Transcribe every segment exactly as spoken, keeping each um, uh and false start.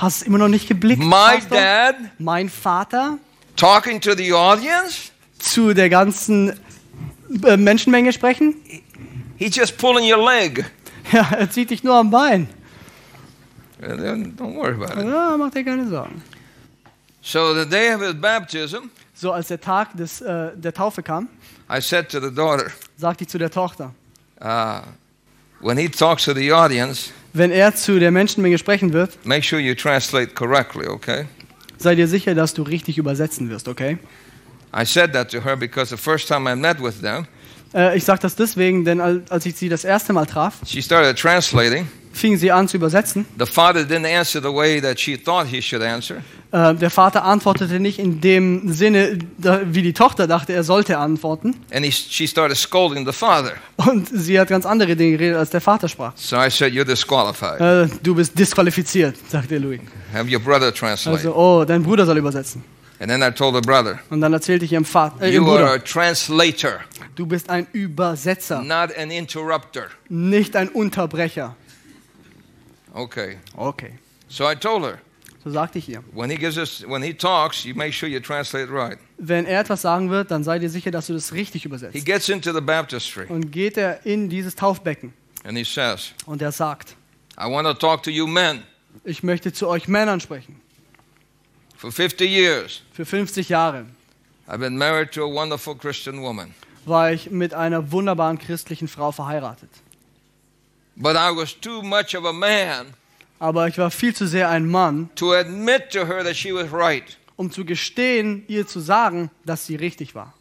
Hast es immer noch nicht geblickt? My Pastor? dad Mein Vater talking to the audience, zu der ganzen äh, Menschenmenge sprechen? he's just pulling your leg. Ja, er zieht dich nur am Bein. And then don't worry about it. Ja, mach dir keine Sorgen. So the day of his baptism, So, als der Tag des, äh, der Taufe kam, I said to the daughter, sagte ich zu der Tochter, uh, when he talks to the audience, wenn er zu der Menschenmenge sprechen wird, make sure you translate correctly, okay? sei dir sicher, dass du richtig übersetzen wirst, okay? I said that to her because the first time I met with them, Äh, ich sage das deswegen, denn al- als ich sie das erste Mal traf, she started translating. fing sie an zu übersetzen. The father didn't answer the way that she thought he should answer. Äh, der Vater antwortete nicht in dem Sinne, da, wie die Tochter dachte, er sollte antworten. And he, she started scolding the father. Und sie hat ganz andere Dinge geredet, als der Vater sprach. So I said, you're disqualified. Äh, du bist disqualifiziert, sagte Louis. Have your brother translate. Also, oh, dein Bruder soll übersetzen. And then I told the brother, Und dann erzählte ich ihrem, Vater, äh, ihrem you are Bruder, a translator, du bist ein Übersetzer, not an interrupter. nicht ein Unterbrecher. Okay. Okay, So I told her, so sagte ich ihr. when he gives us, when he talks, you make sure you translate right. Wenn er etwas sagen wird, dann sei dir sicher, dass du das richtig He übersetzt. gets into the baptistry Und geht er in dieses Taufbecken and he says, und er sagt, I want to talk to you men. ich möchte zu euch Männern sprechen. For fifty years, Für fünfzig Jahre I've been married to a wonderful Christian woman. war ich mit einer wunderbaren christlichen Frau verheiratet. But I was too much of a man Aber ich war viel zu sehr ein Mann, to admit to her that she was right. um zu gestehen, ihr zu sagen, dass sie richtig war.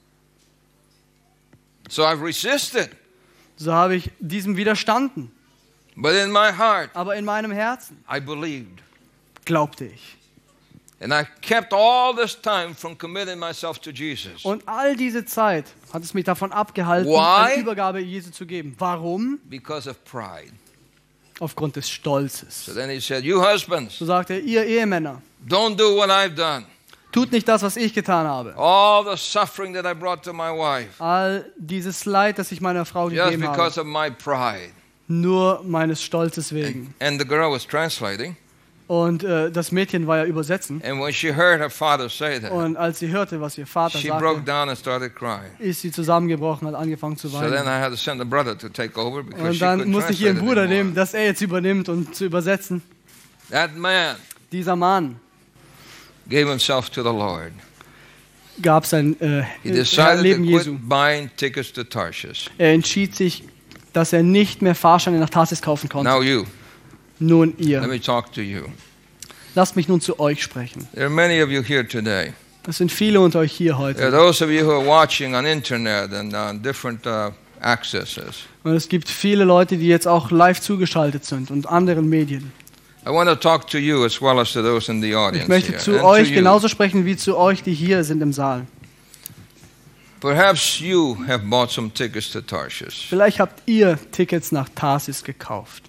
So I've resisted. So habe ich diesem widerstanden. But in my heart, Aber in meinem Herzen I believed. glaubte ich. And I kept all this time from committing myself to Jesus. Und all diese Zeit hat es mich davon abgehalten, Why? eine Übergabe Jesu zu geben. Warum? Because of pride. Aufgrund des Stolzes. So then he said, you husbands, So sagte er, ihr Ehemänner, don't do what I've done. tut nicht das, was ich getan habe. All the suffering that I brought to my wife, All dieses Leid, das ich meiner Frau just gegeben because habe, of my pride. nur meines Stolzes wegen. And the girl was translating. Und äh, das Mädchen war ja übersetzen. And when she heard her father say that, Und als sie hörte, was ihr Vater she broke sagte, down and started crying. ist sie zusammengebrochen, hat angefangen zu So then weinen. I had to send the brother to take over because Und she dann couldn't musste ich translate ihren it Bruder nehmen, anymore. dass er jetzt übernimmt und zu übersetzen. That man Dieser Mann gave himself to the Lord. gab sein äh, He decided Leben to Jesu. quit buying tickets to Tarshish. Er entschied sich, dass er nicht mehr Fahrscheine nach Tarsis kaufen konnte. Now you, Nun let ihr. me talk to you. Lasst mich nun zu euch sprechen. There are many of you here today. Es sind viele unter euch hier There are heute. those of you who are watching on internet and on different uh, accesses. Und es gibt viele Leute, die jetzt auch live zugeschaltet sind und anderen Medien. I want to talk to you as well as to those in the audience Ich möchte here. zu And euch to you. genauso sprechen wie zu euch, die hier sind im Saal. Perhaps you have bought some tickets to Tarshish. Vielleicht habt ihr Tickets nach Tarsis gekauft.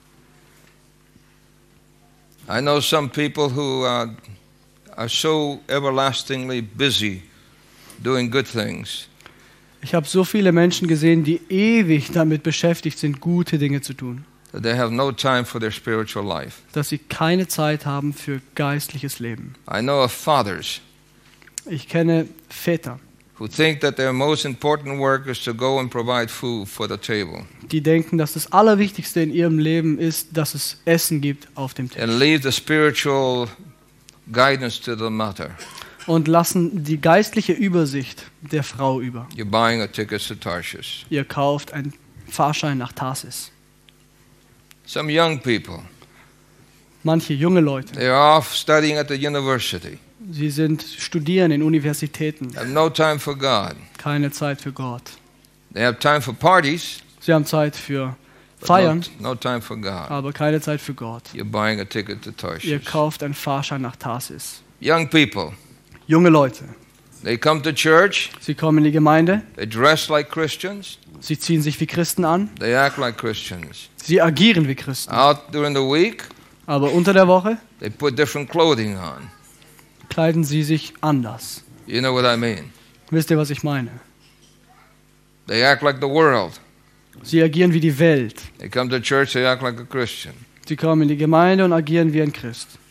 I know some people who uh, are so everlastingly busy doing good things. Ich habe so viele Menschen gesehen, die ewig damit beschäftigt sind, gute Dinge zu tun, That they have no time for their spiritual life. dass sie keine Zeit haben für geistliches Leben. I know of fathers Ich kenne Väter, who think that their most important work is to go and provide food for the table die denken, dass das Allerwichtigste in ihrem Leben ist, dass es Essen gibt auf dem Tisch. and leave the spiritual guidance to the mother. Und lassen die geistliche Übersicht der Frau über. You're buying a ticket to Tarshish. Ihr kauft einen Fahrschein nach Tarsis. Some young people, Manche junge Leute, they are off studying at the university, sie sind studieren in Universitäten, have no time for God. keine Zeit für Gott. They have time for parties, Sie haben Zeit für but Feiern, no, no time for God. aber keine Zeit für Gott. You're buying a ticket to Ihr Tarshish. kauft einen Fahrschein nach Tarsis. Young people, Junge Leute, they come to church, sie kommen in die Gemeinde, they dress like Christians, sie ziehen sich wie Christen an, they act like Christians. sie agieren wie Christen. Out during the week, Aber unter der Woche they put different clothing on. kleiden sie sich anders. You know what I mean? Wisst ihr, was ich meine? They act like the world. Sie agieren wie die Welt. They come to church, they act like a Christian. Sie kommen in die Gemeinde und agieren wie ein Christ.